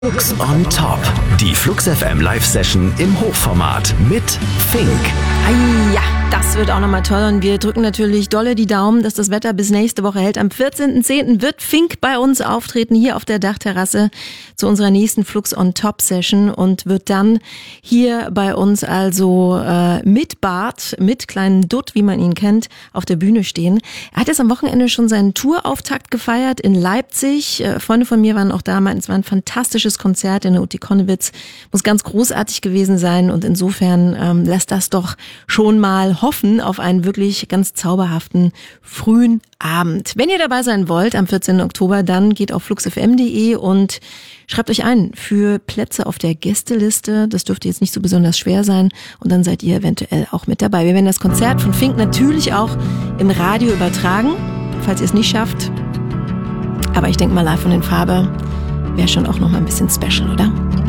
Flux on Top. Die Flux FM Live-Session im Hochformat mit Fink. Ja, das wird auch nochmal toll und wir drücken natürlich dolle die Daumen, dass das Wetter bis nächste Woche hält. Am 14.10. wird Fink bei uns auftreten, hier auf der Dachterrasse zu unserer nächsten Flux on Top Session und wird dann hier bei uns also mit Bart, mit kleinen Dutt, wie man ihn kennt, auf der Bühne stehen. Er hat jetzt am Wochenende schon seinen Tourauftakt gefeiert in Leipzig. Freunde von mir waren auch da, meinten, es war ein fantastisches Konzert in der Utti Konnewitz. Muss ganz großartig gewesen sein und insofern lässt das doch schon mal hoffen auf einen wirklich ganz zauberhaften frühen Abend. Wenn ihr dabei sein wollt am 14. Oktober, dann geht auf fluxfm.de und schreibt euch ein für Plätze auf der Gästeliste. Das dürfte jetzt nicht so besonders schwer sein und dann seid ihr eventuell auch mit dabei. Wir werden das Konzert von Fink natürlich auch im Radio übertragen, falls ihr es nicht schafft. Aber ich denke mal, live von den Farbe wäre schon auch noch mal ein bisschen special, oder?